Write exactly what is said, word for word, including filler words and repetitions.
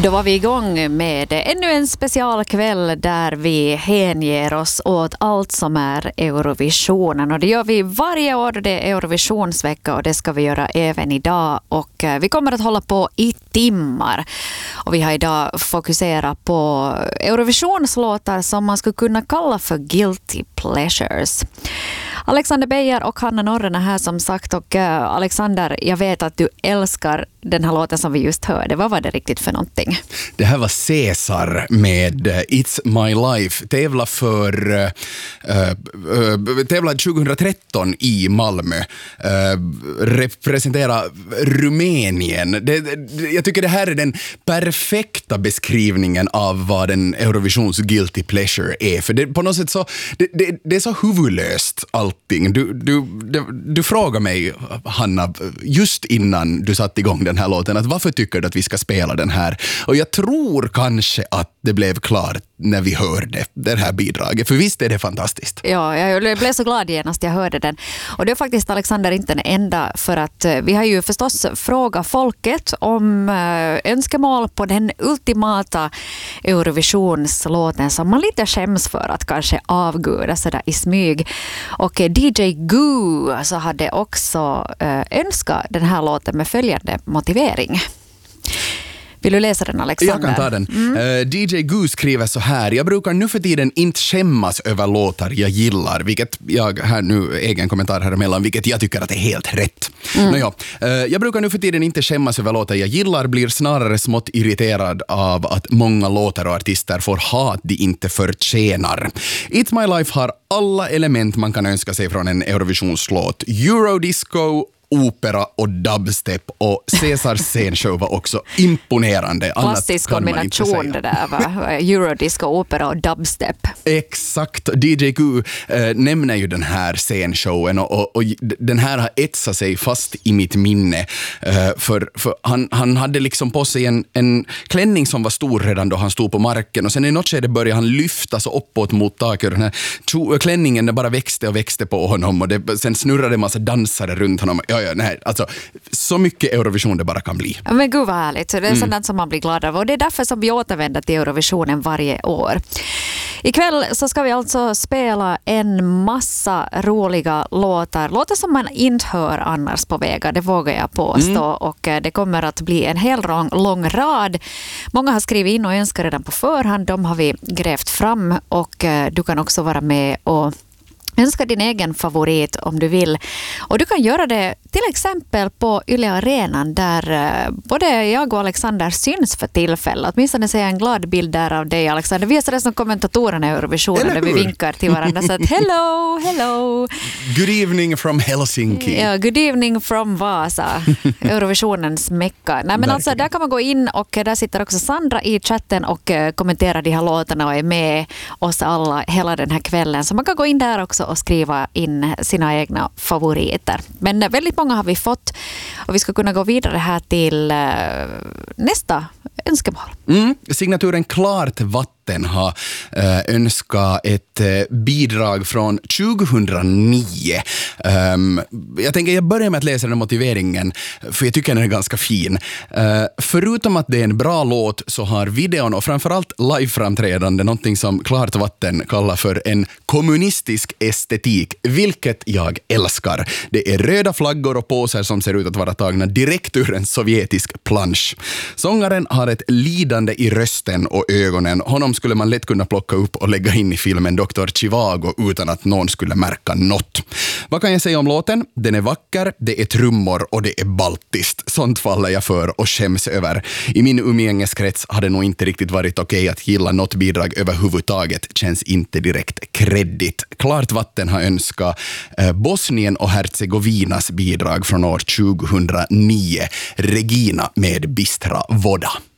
Då var vi igång med ännu en specialkväll där vi hänger oss åt allt som är Eurovisionen. Och det gör vi varje år, det är Eurovisionsvecka, och det ska vi göra även idag. Och vi kommer att hålla på i timmar. Och vi har idag fokuserat på Eurovisionslåtar som man skulle kunna kalla för guilty pleasures. Alexander Beijer och Hanna Norren är här som sagt, och Alexander, jag vet att du älskar den här låten som vi just hörde. Vad var det riktigt för någonting? Det här var Cesar med It's My Life. Tävla för uh, uh, tävla tjugohundratretton i Malmö. Uh, representera Rumänien. Det, det, jag tycker det här är den perfekta beskrivningen av vad en Eurovisions guilty pleasure är. För det, på något sätt så, det, det, det är så huvudlöst allting. Du, du, du, du frågar mig, Hanna, just innan du satt igång den här låten, att varför tycker du att vi ska spela den här? Och jag tror kanske att det blev klart när vi hörde det här bidraget, för visst är det fantastiskt. Ja, jag blev så glad genast jag hörde den. Och det är faktiskt, Alexander, inte den enda, för att vi har ju förstås frågat folket om önskemål på den ultimata Eurovisionslåten som man lite skäms för att kanske avguda sådär i smyg. Och D J Goo så hade också önskat den här låten med följande motivering. Vill du läsa den, Alexander? Jag kan ta den. Mm. Uh, D J Goo skriver så här: jag brukar nu för tiden inte skämmas över låtar jag gillar, vilket jag här nu, egen kommentar här emellan, vilket jag tycker att är helt rätt. Mm. Nå ja, uh, jag brukar nu för tiden inte skämmas över låtar jag gillar, blir snarare smått irriterad av att många låtar och artister får hat de inte förtjänar. It's My Life har alla element man kan önska sig från en Eurovisionslåt. Eurodisco, opera och dubstep, och Cesars scenshow var också imponerande. Klassisk kombination det där, va? Eurodisco, opera och dubstep. Exakt. D J Goo äh, nämner ju den här scenshowen, och, och, och den här har etsat sig fast i mitt minne. Äh, för för han, han hade liksom på sig en, en klänning som var stor redan då han stod på marken, och sen i något skede började han lyfta så uppåt mot taket. Den här tjo, klänningen den bara växte och växte på honom, och det, sen snurrade en massa dansare runt honom. Ja, ja, nej, alltså, så mycket Eurovision det bara kan bli. Men gud vad härligt, så det är mm. sådant som man blir glad av, och det är därför som vi återvänder till Eurovisionen varje år. Ikväll så ska vi alltså spela en massa roliga låtar, låtar som man inte hör annars på vägar, det vågar jag påstå. Mm. Och det kommer att bli en hel lång, lång rad. Många har skrivit in och önskar redan på förhand, de har vi grävt fram, och du kan också vara med och önska din egen favorit om du vill. Och du kan göra det till exempel på Yle Arenan, där både jag och Alexander syns för tillfället. Åtminstone ser jag en glad bild där av dig, Alexander. Vi är sådär som kommentatorerna i Eurovisionen där vi vinkar till varandra. Så att hello, hello. Good evening from Helsinki. Ja, good evening from Vasa. Eurovisionens mecka. Nej, men alltså, där kan man gå in, och där sitter också Sandra i chatten och kommenterar de här låtarna och är med oss alla hela den här kvällen. Så man kan gå in där också och skriva in sina egna favoriter. Men väldigt många har vi fått, och vi ska kunna gå vidare här till uh, nästa önskemål. Mm, signaturen Klart Vatten har äh, önskat ett äh, bidrag från tjugohundranio. Um, jag tänker jag börjar med att läsa den motiveringen, för jag tycker den är ganska fin. Uh, förutom att det är en bra låt så har videon och framförallt liveframträdande någonting som Klart Vatten kallar för en kommunistisk estetik, vilket jag älskar. Det är röda flaggor och påsar som ser ut att vara tagna direkt ur en sovjetisk plansch. Sångaren har ett lidande i rösten och ögonen. Honom skulle man lätt kunna plocka upp och lägga in i filmen doktor Chivago utan att någon skulle märka något. Vad kan jag säga om låten? Den är vacker, det är trummor och det är baltiskt. Sånt faller jag för och skäms över. I min umgängeskrets hade nog inte riktigt varit okej okay att gilla något bidrag överhuvudtaget. Känns inte direkt kreddigt. Klart Vatten har önskat eh, Bosnien och Herzegovinas bidrag från år tjugohundranio. Regina med Bistra Voda.